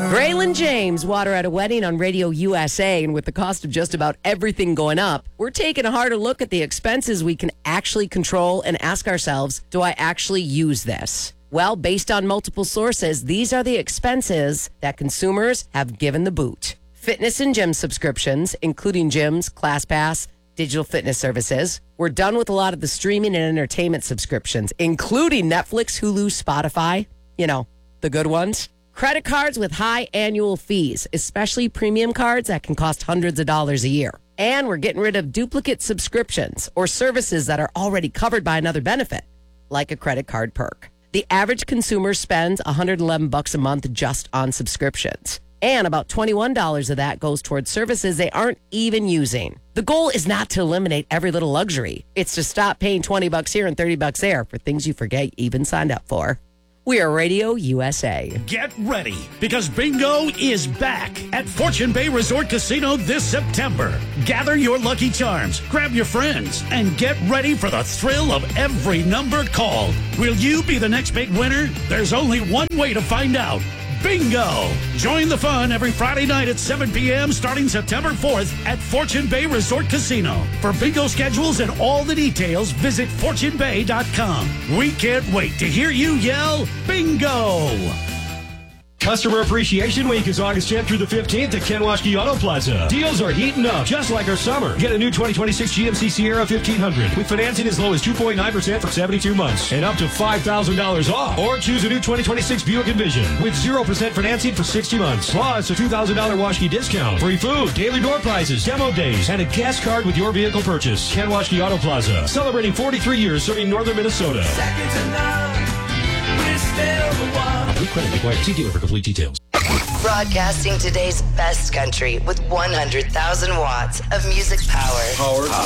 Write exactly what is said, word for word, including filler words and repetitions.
Braylon James, Water at a Wedding on Radio U S A. And with the cost of just about everything going up, we're taking a harder look at the expenses we can actually control and ask ourselves, do I actually use this? Well, based on multiple sources, these are the expenses that consumers have given the boot. Fitness and gym subscriptions, including gyms, ClassPass, digital fitness services. We're done with a lot of the streaming and entertainment subscriptions, including Netflix, Hulu, Spotify, you know, the good ones. Credit cards with high annual fees, especially premium cards that can cost hundreds of dollars a year. And we're getting rid of duplicate subscriptions or services that are already covered by another benefit, like a credit card perk. The average consumer spends one hundred eleven bucks a month just on subscriptions. And about twenty-one dollars of that goes towards services they aren't even using. The goal is not to eliminate every little luxury. It's to stop paying twenty bucks here and thirty bucks there for things you forget you even signed up for. We are Radio U S A. Get ready, because bingo is back at Fortune Bay Resort Casino this September. Gather your lucky charms, grab your friends, and get ready for the thrill of every number called. Will you be the next big winner? There's only one way to find out. Bingo! Join the fun every Friday night at seven p.m. starting September fourth at Fortune Bay Resort Casino. For bingo schedules and all the details, visit fortune bay dot com. We can't wait to hear you yell, Bingo! Customer Appreciation Week is August tenth through the fifteenth at Kenwashke Auto Plaza. Deals are heating up, just like our summer. Get a new twenty twenty-six G M C Sierra fifteen hundred with financing as low as two point nine percent for seventy-two months and up to five thousand dollars off. Or choose a new twenty twenty-six Buick Envision with zero percent financing for sixty months. Plus a two thousand dollars Washke discount, free food, daily door prizes, demo days, and a gas card with your vehicle purchase. Kenwashke Auto Plaza, celebrating forty-three years serving northern Minnesota. Second to none, we're still the one. Complete credit required. See dealer for complete details. Broadcasting today's best country with one hundred thousand watts of music power. Powered